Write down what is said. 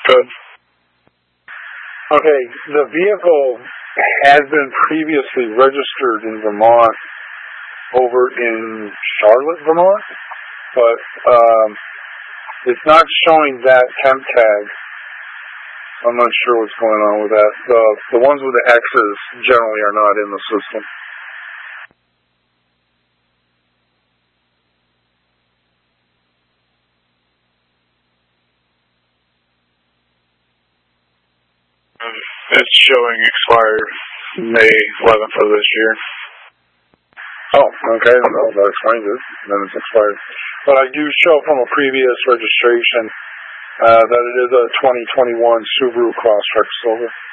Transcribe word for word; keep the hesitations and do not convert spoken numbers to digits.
Good. Okay, the vehicle has been previously registered in Vermont over in Charlotte, Vermont, but um, it's not showing that temp tag. I'm not sure what's going on with that. The the ones with the X's generally are not in the system. It's showing expired May eleventh of this year. Oh, okay. Well, that explains it. Then it's expired. But I do show from a previous registration uh, that it is a twenty twenty-one Subaru Crosstrek Silver.